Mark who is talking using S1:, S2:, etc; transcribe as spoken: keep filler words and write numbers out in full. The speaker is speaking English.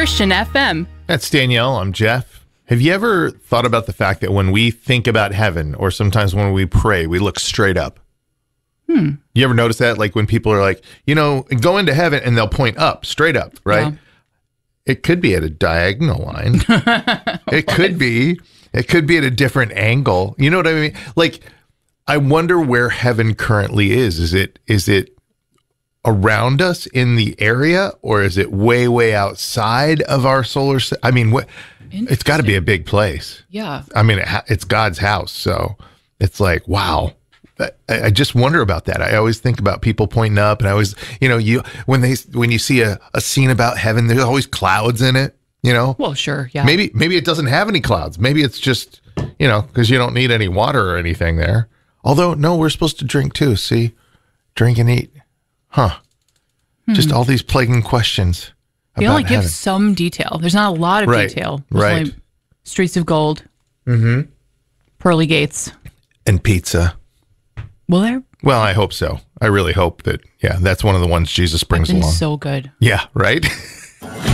S1: Christian F M.
S2: That's Danielle. I'm Jeff. Have you ever thought about the fact that when we think about heaven, or sometimes when we pray, we look straight up?
S1: Hmm.
S2: You ever notice that? Like when people are like, you know, go into heaven and they'll point up, straight up, right?
S1: Yeah.
S2: It could be at a diagonal line. It could be. It could be at a different angle. You know what I mean? Like, I wonder where heaven currently is. Is it is it around us in the area, or is it way, way outside of our solar system? I mean, what? It's got to be a big place.
S1: Yeah.
S2: I mean, it ha- it's God's house, so it's like, wow. I, I just wonder about that. I always think about people pointing up, and I always, you know, you when they when you see a, a scene about heaven, there's always clouds in it. You know.
S1: Well, sure. Yeah.
S2: Maybe maybe it doesn't have any clouds. Maybe it's just, you know, because you don't need any water or anything there. Although, no, we're supposed to drink too. See, drink and eat. Huh. Hmm. Just all these plaguing questions.
S1: They only give some detail. There's not a lot of
S2: right.
S1: detail. There's
S2: right.
S1: only streets of gold.
S2: Mm-hmm.
S1: Pearly gates.
S2: And pizza.
S1: Will there?
S2: Well, I hope so. I really hope that, yeah, that's one of the ones Jesus brings
S1: It's been
S2: along.
S1: so good.
S2: Yeah, right?